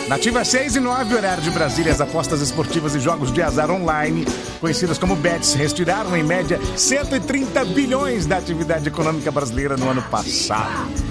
Nativa 6 e 9, horário de Brasília. As apostas esportivas e jogos de azar online, conhecidas como bets, retiraram em média 130 bilhões da atividade econômica brasileira no ano passado.